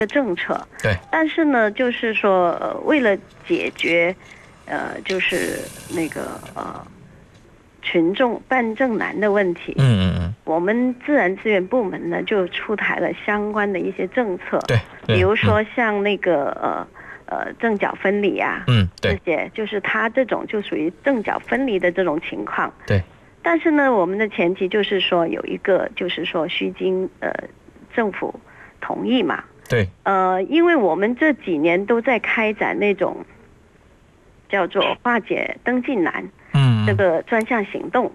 政策。 对。 但是呢，就是说，为了解决，就是那个群众办证难的问题，我们自然资源部门呢就出台了相关的一些政策。 对。 比如说像那个证缴分离啊，这些就是它这种就属于证缴分离的这种情况。 对。 但是呢，我们的前提就是说有一个就是说需经政府同意嘛。 对。 因为我们这几年都在开展那种叫做化解登记难这个专项行动。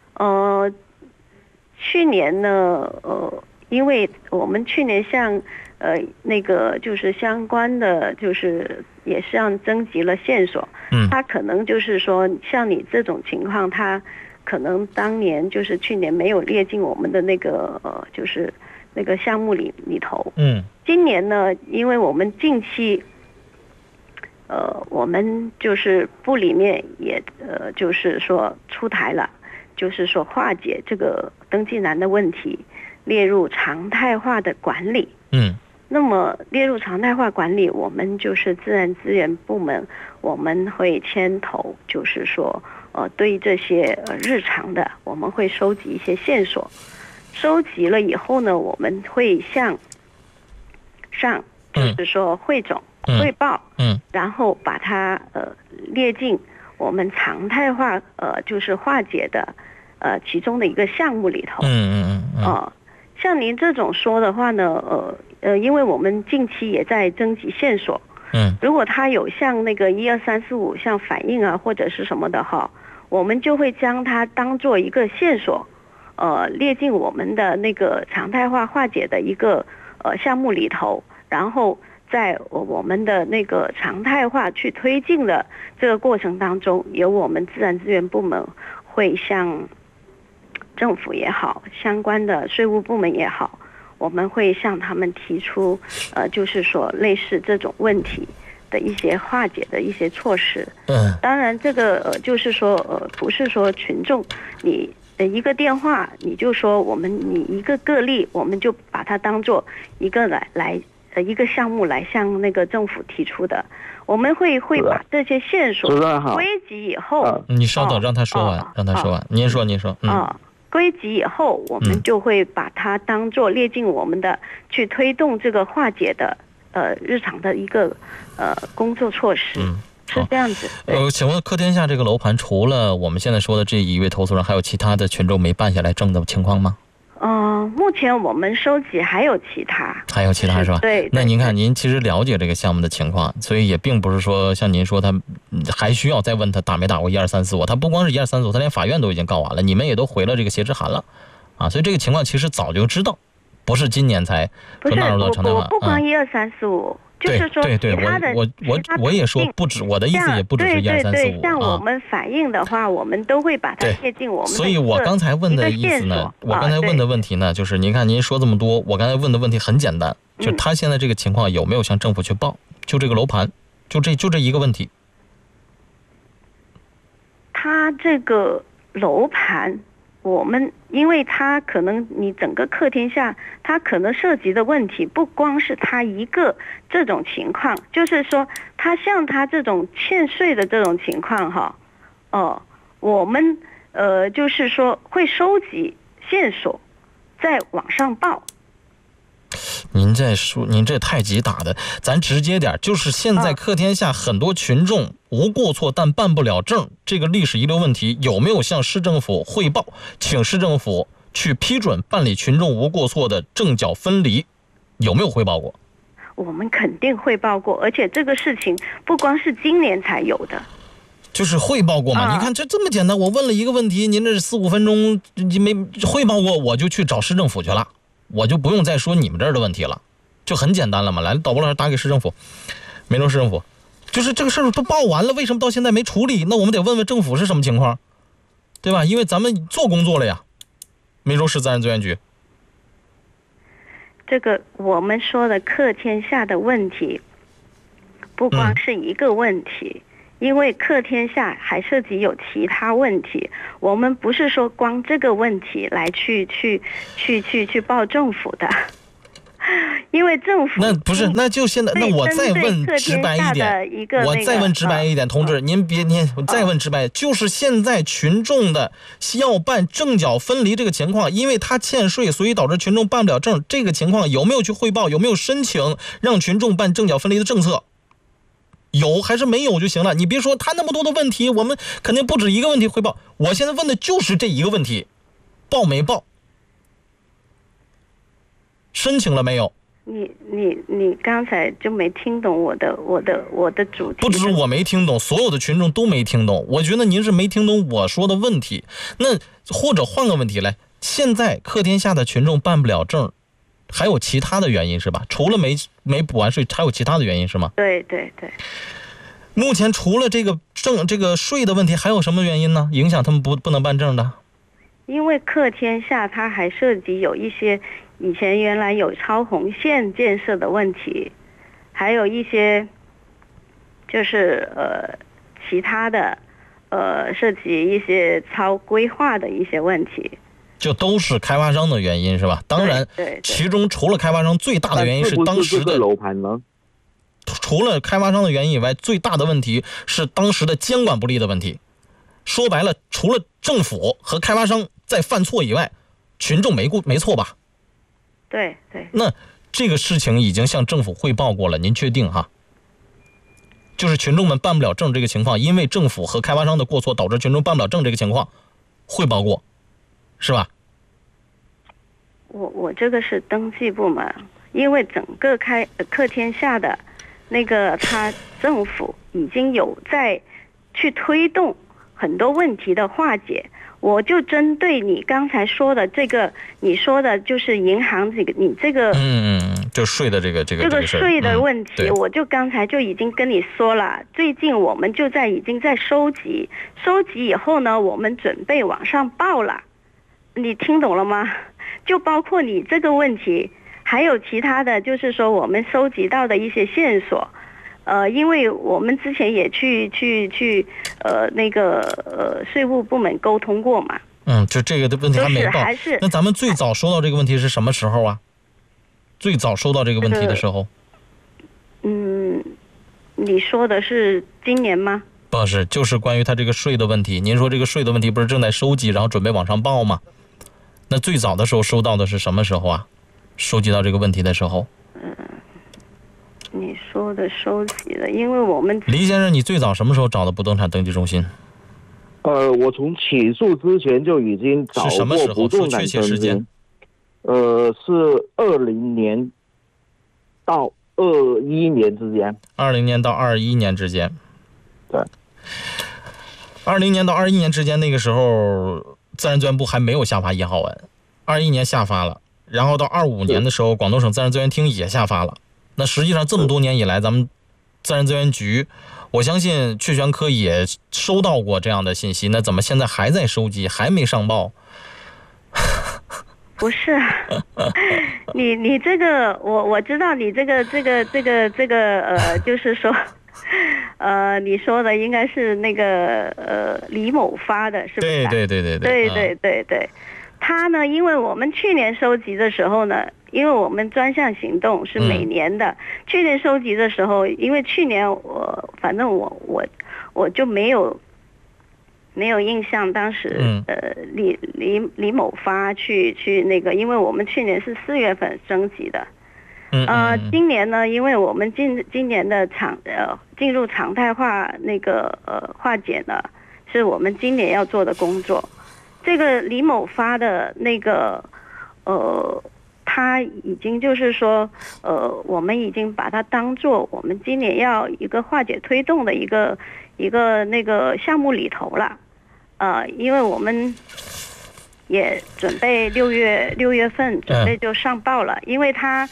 去年呢，因为我们去年像那个就是相关的就是也是让征集了线索。他可能就是说像你这种情况，他可能当年就是去年没有列进我们的那个就是那个项目里头。今年呢，因为我们近期我们就是部里面也就是说出台了，就是说化解这个登记难的问题，列入常态化的管理。那么列入常态化管理，我们就是自然资源部门，我们会牵头，就是说对这些日常的，我们会收集一些线索，收集了以后呢，我们会向上就是说汇总汇报，然后把它列进我们常态化就是化解的其中的一个项目里头。像您这种说的话呢，因为我们近期也在征集线索，如果他有像那个1、2、3、4、5像反应啊或者是什么的哈，我们就会将它当做一个线索，列进我们的那个常态化化解的一个项目里头，然后在我们的那个常态化去推进的这个过程当中，由我们自然资源部门会向政府也好，相关的税务部门也好，我们会向他们提出就是说类似这种问题的一些化解的一些措施。当然这个就是说不是说群众你一个电话你就说你一个个例，我们就把它当做一个来一个项目来向那个政府提出的。我们会把这些线索归集以后， 你稍等，让他说完，让他说完。您说。 归集以后，我们就会把它当作列进我们的去推动这个化解的日常的一个工作措施。是这样子。 请问客天下这个楼盘，除了我们现在说的这一位投诉人，还有其他的群众没办下来证的情况吗？ 目前我们收集还有其他是吧？ 对。 那您看，您其实了解这个项目的情况，所以也并不是说像您说他还需要再问他打没打过1、2、3、4、5，他不光是1、2、3、4、5，他连法院都已经告完了，你们也都回了这个协议函了，所以这个情况其实早就知道，不是今年才说纳入到常态化。 不光1、2、3、4、5。就是说我也说不止，我的意思也不只是1、2、3、4、5。 对，像我们反映的话，我们都会把它列进我们的。 所以我刚才问的意思呢，我刚才问的问题呢，就是您看您说这么多，我刚才问的问题很简单，就是他现在这个情况有没有向政府去报？就这个楼盘，就这一个问题。 他这个楼盘。我们因为它可能你整个客天下，它可能涉及的问题不光是它一个这种情况，就是说它像它这种欠税的这种情况哈，我们就是说会收集线索，再往上报。 您这说，您这太极打的，咱直接点，就是现在客天下很多群众无过错但办不了证，这个历史遗留问题有没有向市政府汇报，请市政府去批准办理群众无过错的证缴分离，有没有汇报过？ 我们肯定汇报过，而且这个事情不光是今年才有的。 就是汇报过嘛？你看这么简单，我问了一个问题，您这4、5分钟没汇报过，我就去找市政府去了。我就不用再说你们这儿的问题了，就很简单了嘛。来，导播老师打给市政府，梅州市政府，就是这个事儿都报完了，为什么到现在没处理？那我们得问问政府是什么情况，对吧？因为咱们做工作了呀。梅州市自然资源局， 这个我们说的客天下的问题，不光是一个问题。因为客天下还涉及有其他问题，我们不是说光这个问题来去报政府的， 因为政府那不是，那就现在，那我再问直白一点，我再问直白一点，同志，您我再问直白，就是现在群众的要办证缴分离这个情况，因为他欠税，所以导致群众办不了证，这个情况有没有去汇报，有没有申请让群众办证缴分离的政策？有还是没有就行了，你别说他那么多的问题，我们肯定不止一个问题汇报。我现在问的就是这一个问题，报没报？申请了没有？ 你刚才就没听懂我的主题。 不只是我没听懂，所有的群众都没听懂。我觉得您是没听懂我说的问题。那或者换个问题来，现在客天下的群众办不了证，还有其他的原因是吧？除了没补完税，还有其他的原因是吗？ 对对对。 目前除了这个税的问题，还有什么原因呢？影响他们不能办证的？ 因为客天下它还涉及有一些以前原来有超红线建设的问题，还有一些就是其他的涉及一些超规划的一些问题， 就都是开发商的原因是吧？当然， 对， 其中除了开发商最大的原因是当时的楼盘呢。 除了开发商的原因以外，最大的问题是当时的监管不力的问题。说白了，除了政府和开发商在犯错以外，群众没错吧？ 对对。 那这个事情已经向政府汇报过了，您确定哈？就是群众们办不了证这个情况，因为政府和开发商的过错导致群众办不了证这个情况，汇报过，是吧？ 我这个是登记部门，因为整个客天下的那个他政府已经有在去推动很多问题的化解。我就针对你刚才说的这个，你说的就是银行这个，你这个就税的这个税的问题，我就刚才就已经跟你说了，最近我们就已经在收集以后呢，我们准备往上报了，你听懂了吗？就包括你这个问题，还有其他的，就是说我们收集到的一些线索。因为我们之前也去那个税务部门沟通过嘛。 就这个的问题还没报。那咱们最早收到这个问题是什么时候啊？最早收到这个问题的时候？ 你说的是今年吗？ 不是，就是关于他这个税的问题。您说这个税的问题不是正在收集，然后准备往上报吗？那最早的时候收到的是什么时候啊？收集到这个问题的时候？ 你说的收集的，因为我们黎先生，你最早什么时候找的不动产登记中心？ 我从起诉之前就已经找过不动产登记。是确切时间？是20年到21年之间。 20年到21年之间。 对。 20年到21年之间，那个时候自然资源部还没有下发1号文，21年下发了，然后到25年的时候，广东省自然资源厅也下发了。那实际上这么多年以来，咱们自然资源局，我相信确权科也收到过这样的信息，那怎么现在还在收集，还没上报？ 不是，你这个我知道你这个就是说，你说的应该是那个李某发的，是不是？对。他呢，因为我们去年收集的时候呢，因为我们专项行动是每年的，去年收集的时候，因为去年反正我就没有印象，当时李某发去那个，因为我们去年是4月份征集的，今年呢，因为我们今年的进入常态化那个化解呢，是我们今年要做的工作。这个李某发的那个他已经就是说我们已经把它当做我们今年要一个化解推动的一个那个项目里头了。因为我们也准备6月份准备就上报了，因为他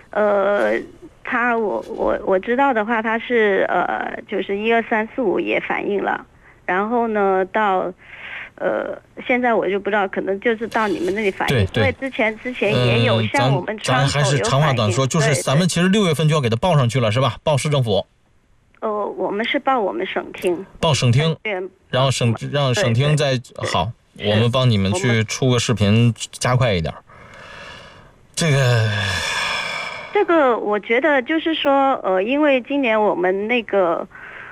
我知道的话，他是就是1、2、3、4、5也反映了，然后呢到现在我就不知道，可能就是到你们那里反映，因为之前也有像我们窗口有反映。咱还是长话短说，就是咱们其实6月份就要给他报上去了，是吧？报市政府。 我们是报我们省厅。 报省厅，然后让省厅再好，我们帮你们去出个视频，加快一点。这个这个我觉得就是说，因为今年我们那个，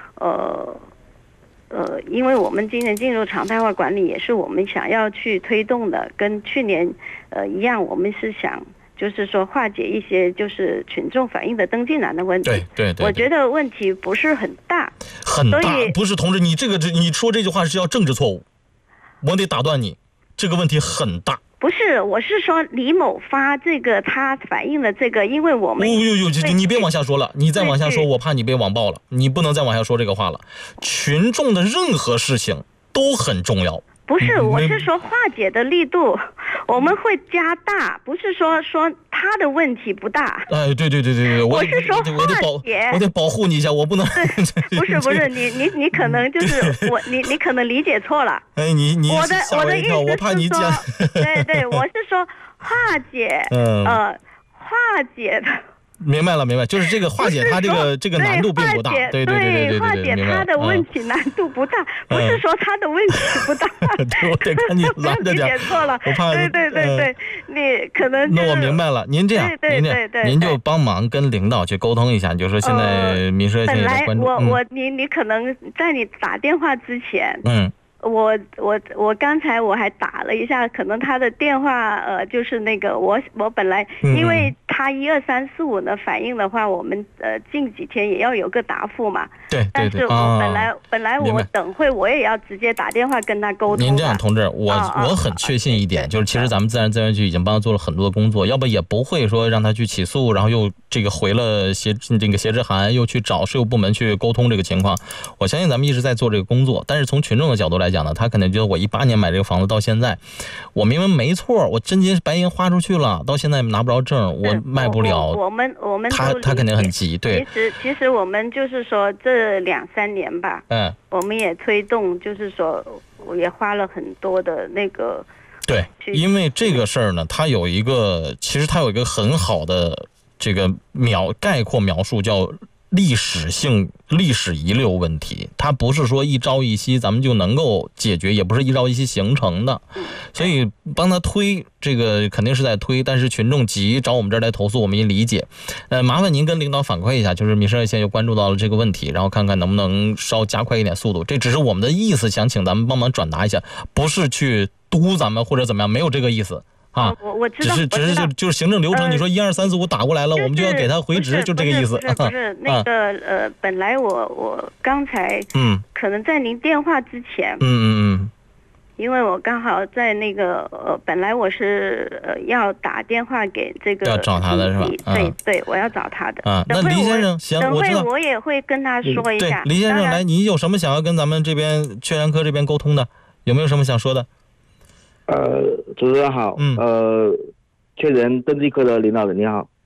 因为我们今年进入常态化管理，也是我们想要去推动的，跟去年一样，我们是想就是说化解一些就是群众反映的登记难的问题。 对， 我觉得问题不是很大， 很大，不是同志，你说这句话是要政治错误，我得打断你，这个问题很大。 不是，我是说李某发这个他反映的这个，因为我们你别往下说了，你再往下说我怕你被网暴了，你不能再往下说这个话了。群众的任何事情都很重要。 不是，我是说化解的力度我们会加大，不是说他的问题不大。 对， 我是说化解， 我得保护你一下，我不能。 不是，你可能就是你可能理解错了。 哎，你我的意思是说， 我怕你讲。 对，我是说化解，化解的。 明白了，就是这个化解它这个难度并不大，对， 化解它的问题难度不大，不是说它的问题不大。 我得看你拦着点， 错了， 我怕。 对，你可能。 那我明白了，您这样，您就帮忙跟领导去沟通一下，你就说现在民生热线也在关注。 本来你可能在你打电话之前，我刚才我还打了一下，可能他的电话就是那个我本来因为他1、2、3、4、5的反应的话，我们近几天也要有个答复嘛。 对。 但是我本来我等会我也要直接打电话跟他沟通。 您这样，同志，我很确信一点，就是其实咱们自然资源局已经帮他做了很多的工作，要不也不会说让他去起诉，然后又这个回了协制函，又去找税务部门去沟通这个情况。我相信咱们一直在做这个工作，但是从群众的角度来讲呢，他肯定觉得我18年买这个房子到现在，我明明没错，我真金白银花出去了，到现在拿不着证，我卖不了。 我们他肯定很急，对。 其实我们就是说这2、3年吧，我们也推动，就是说我也花了很多的那个。 对，因为这个事儿呢，它有一个很好的这个概括描述，叫历史遗留问题，它不是说一朝一夕咱们就能够解决，也不是一朝一夕形成的，所以帮他推这个肯定是在推，但是群众急找我们这儿来投诉，我们也理解。麻烦您跟领导反馈一下，就是民生热线又关注到了这个问题，然后看看能不能稍加快一点速度。这只是我们的意思，想请咱们帮忙转达一下，不是去督咱们或者怎么样，没有这个意思。 我知道， 只是就是行政流程，你说1、2、3、4、5打过来了，我们就要给他回执，就这个意思。 不是那个本来我刚才可能在您电话之前，因为我刚好在那个本来我是要打电话给这个要找他的是吧？ 对，我要找他的。 那黎先生行， 等会我也会跟他说一下。 黎先生来，你有什么想要跟咱们这边确认科这边沟通的？有没有什么想说的？ 主持人好，确认登记科的领导人你好。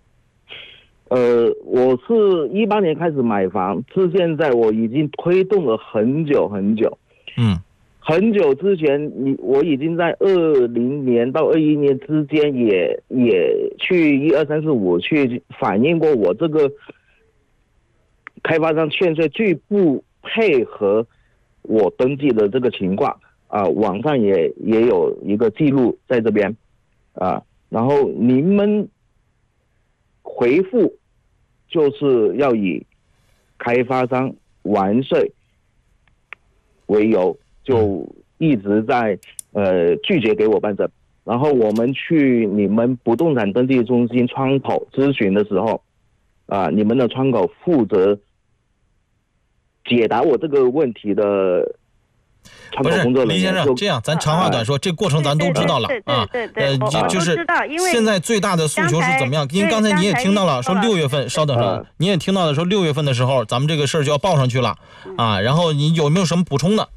我是18年开始买房，至现在我已经推动了很久很久。很久之前我已经在20年到21年之间也去1、2、3、4、5去反映过我这个开发商欠税拒不配合我登记的这个情况。网上也有一个记录在这边，然后你们回复就是要以开发商完税为由，就一直在拒绝给我办证。然后我们去你们不动产登记中心窗口咨询的时候，你们的窗口负责解答我这个问题的。 不是黎先生，这样咱长话短说，这过程咱都知道了就是现在最大的诉求是怎么样？因为刚才你也听到了，说6月份，稍等，你也听到了，说6月份的时候，咱们这个事儿就要报上去了然后你有没有什么补充的？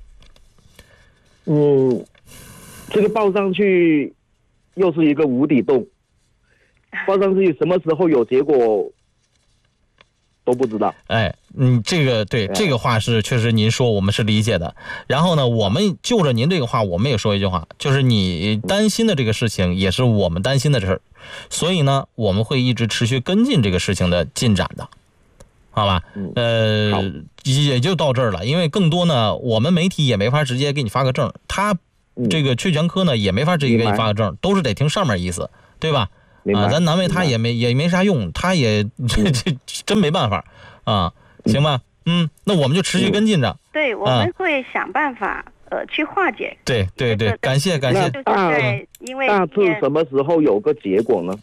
这个报上去又是一个无底洞，报上去什么时候有结果都不知道。 这个对，这个话是确实您说我们是理解的。然后呢，我们就着您这个话，我们也说一句话，就是你担心的这个事情也是我们担心的事儿，所以呢，我们会一直持续跟进这个事情的进展的，好吧？也就到这儿了，因为更多呢，我们媒体也没法直接给你发个证，他这个确权科呢也没法直接给你发个证，都是得听上面意思，对吧？ 啊，咱难为他也没啥用，他也这真没办法啊，行吧？那我们就持续跟进着。 对，我们会想办法去化解。 对，感谢。 因为大致什么时候有个结果呢？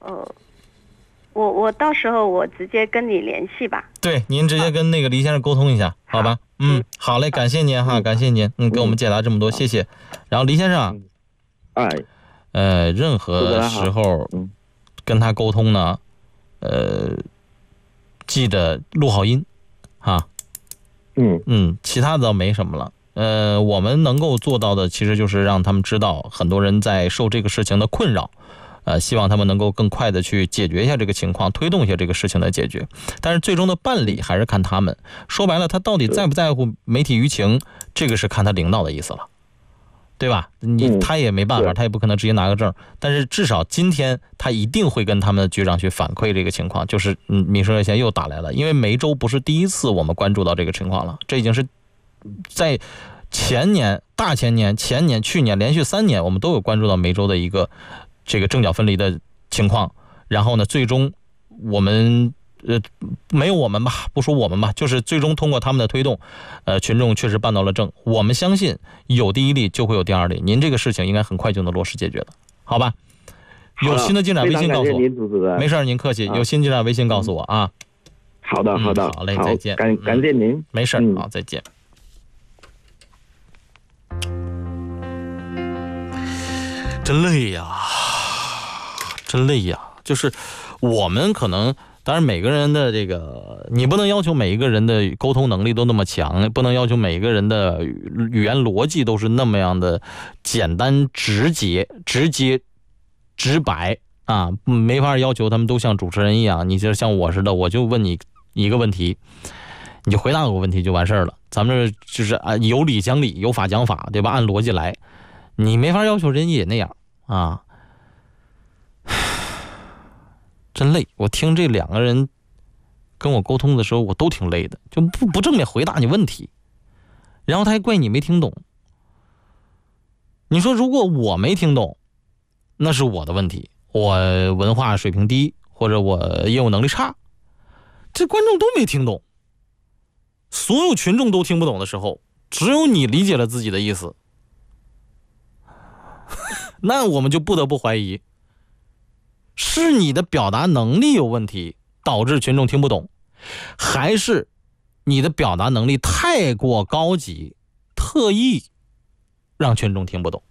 我到时候我直接跟你联系吧。 对，您直接跟那个黎先生沟通一下，好吧？好嘞，感谢您哈，感谢您，给我们解答这么多，谢谢。然后黎先生，任何时候跟他沟通呢，记得录好音，哈。其他的倒没什么了。我们能够做到的，其实就是让他们知道，很多人在受这个事情的困扰。希望他们能够更快的去解决一下这个情况，推动一下这个事情的解决。但是最终的办理还是看他们。说白了，他到底在不在乎媒体舆情，这个是看他领导的意思了，对吧？他也没办法，他也不可能直接拿个证。但是至少今天他一定会跟他们的局长去反馈这个情况，就是民生热线又打来了。因为梅州不是第一次我们关注到这个情况了，这已经是在前年、大前年、前年、去年连续3年，我们都有关注到梅州的一个这个政教分离的情况。然后呢，最终我们没有我们吧，不说我们吧，就是最终通过他们的推动，群众确实办到了证。我们相信有第一例就会有第二例，您这个事情应该很快就能落实解决的，好吧？有新的进展微信告诉我。没事，您客气。有新进展微信告诉我啊。 好的，好嘞，再见。 感谢您。 没事，好，再见。真累呀，真累呀！就是我们可能，当然每个人的这个，你不能要求每一个人的沟通能力都那么强，不能要求每一个人的语言逻辑都是那么样的简单、直接、直白啊！没法要求他们都像主持人一样，你就像我似的，我就问你一个问题，你就回答我问题就完事儿了。咱们这就是有理讲理，有法讲法，对吧？按逻辑来，你没法要求人家也那样啊。真累，我听这2个人跟我沟通的时候，我都挺累的，就不正面回答你问题，然后他还怪你没听懂。你说如果我没听懂，那是我的问题，我文化水平低，或者我业务能力差。这观众都没听懂，所有群众都听不懂的时候，只有你理解了自己的意思，那我们就不得不怀疑，是你的表达能力有问题导致群众听不懂，还是你的表达能力太过高级，特意让群众听不懂？